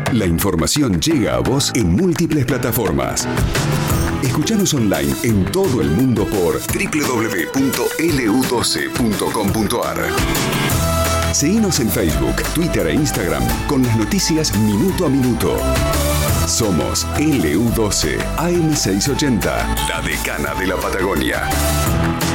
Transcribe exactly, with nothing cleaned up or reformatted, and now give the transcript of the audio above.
La información llega a vos en múltiples plataformas. Escuchanos online en todo el mundo por doble u doble u doble u punto ele u doce punto com punto a r. Seguinos en Facebook, Twitter e Instagram con las noticias minuto a minuto. Somos ele u doce A M seiscientos ochenta, la decana de la Patagonia.